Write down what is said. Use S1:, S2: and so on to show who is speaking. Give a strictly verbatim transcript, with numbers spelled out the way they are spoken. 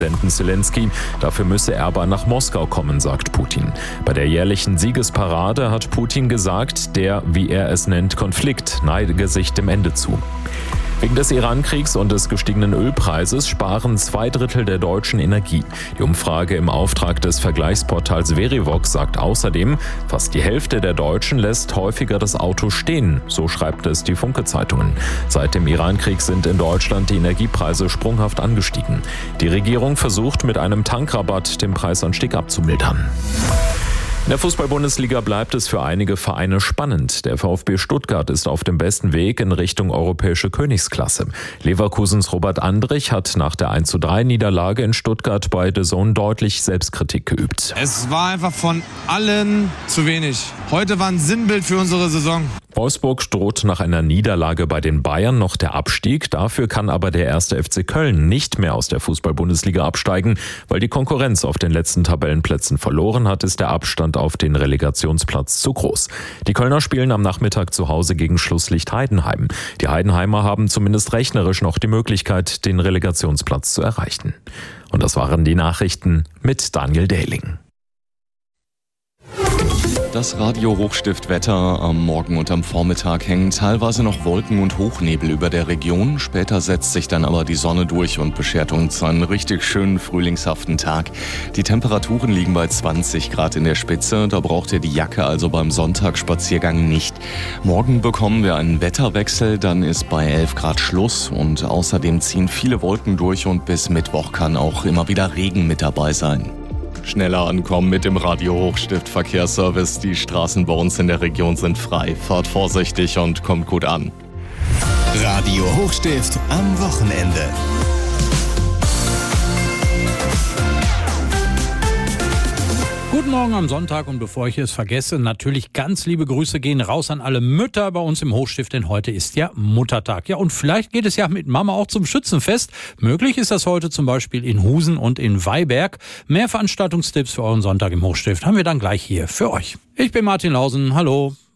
S1: Zelensky. Dafür müsse er aber nach Moskau kommen, sagt Putin. Bei der jährlichen Siegesparade hat Putin gesagt, der, wie er es nennt, Konflikt neige sich dem Ende zu. Wegen des Iran-Kriegs und des gestiegenen Ölpreises sparen zwei Drittel der Deutschen Energie. Die Umfrage im Auftrag des Vergleichsportals Verivox sagt außerdem, fast die Hälfte der Deutschen lässt häufiger das Auto stehen. So schreibt es die Funke-Zeitungen. Seit dem Iran-Krieg sind in Deutschland die Energiepreise sprunghaft angestiegen. Die Regierung versucht mit einem Tankrabatt den Preisanstieg abzumildern. In der Fußball-Bundesliga bleibt es für einige Vereine spannend. Der VfB Stuttgart ist auf dem besten Weg in Richtung europäische Königsklasse. Leverkusens Robert Andrich hat nach der eins zu drei Niederlage in Stuttgart bei D A Z N deutlich Selbstkritik geübt.
S2: Es war einfach von allen zu wenig. Heute war ein Sinnbild für unsere Saison.
S1: Wolfsburg droht nach einer Niederlage bei den Bayern noch der Abstieg. Dafür kann aber der erste F C Köln nicht mehr aus der Fußball-Bundesliga absteigen. Weil die Konkurrenz auf den letzten Tabellenplätzen verloren hat, ist der Abstand auf den Relegationsplatz zu groß. Die Kölner spielen am Nachmittag zu Hause gegen Schlusslicht Heidenheim. Die Heidenheimer haben zumindest rechnerisch noch die Möglichkeit, den Relegationsplatz zu erreichen. Und das waren die Nachrichten mit Daniel Dehling.
S3: Das Radio-Hochstift-Wetter am Morgen und am Vormittag hängen teilweise noch Wolken und Hochnebel über der Region. Später setzt sich dann aber die Sonne durch und beschert uns einen richtig schönen frühlingshaften Tag. Die Temperaturen liegen bei zwanzig Grad in der Spitze. Da braucht ihr die Jacke also beim Sonntagsspaziergang nicht. Morgen bekommen wir einen Wetterwechsel, dann ist bei elf Grad Schluss und außerdem ziehen viele Wolken durch und bis Mittwoch kann auch immer wieder Regen mit dabei sein. Schneller ankommen mit dem Radio-Hochstift-Verkehrsservice. Die Straßen bei uns in der Region sind frei. Fahrt vorsichtig und kommt gut an.
S4: Radio Hochstift am Wochenende.
S5: Guten Morgen am Sonntag und bevor ich es vergesse, natürlich ganz liebe Grüße gehen raus an alle Mütter bei uns im Hochstift, denn heute ist ja Muttertag. Ja, und vielleicht geht es ja mit Mama auch zum Schützenfest. Möglich ist das heute zum Beispiel in Husen und in Weiberg. Mehr Veranstaltungstipps für euren Sonntag im Hochstift haben wir dann gleich hier für euch. Ich bin Martin Lausen, hallo.